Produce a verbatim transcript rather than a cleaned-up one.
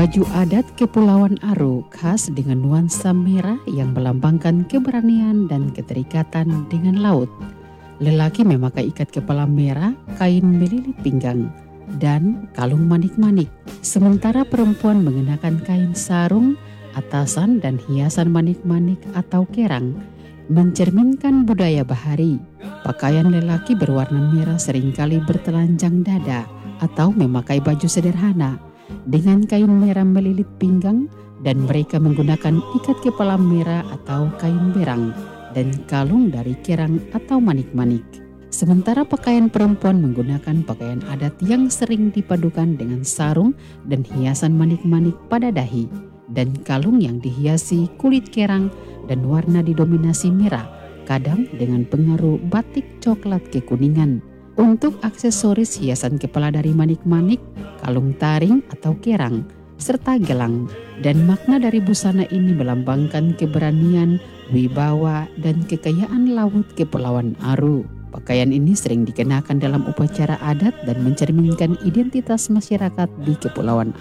Baju adat Kepulauan Aru khas dengan nuansa merah yang melambangkan keberanian dan keterikatan dengan laut. Lelaki memakai ikat kepala merah, kain melilit pinggang, dan kalung manik-manik. Sementara perempuan mengenakan kain sarung, atasan dan hiasan manik-manik atau kerang, mencerminkan budaya bahari. Pakaian lelaki berwarna merah seringkali bertelanjang dada atau memakai baju sederhana dengan kain merah melilit pinggang, dan mereka menggunakan ikat kepala merah atau kain berang dan kalung dari kerang atau manik-manik. Sementara pakaian perempuan menggunakan pakaian adat yang sering dipadukan dengan sarung dan hiasan manik-manik pada dahi, dan kalung yang dihiasi kulit kerang dan warna didominasi merah, kadang dengan pengaruh batik coklat kekuningan. Untuk aksesoris hiasan kepala dari manik-manik, kalung taring atau kerang, serta gelang. Dan makna dari busana ini melambangkan keberanian, wibawa, dan kekayaan laut Kepulauan Aru. Pakaian ini sering dikenakan dalam upacara adat dan mencerminkan identitas masyarakat di Kepulauan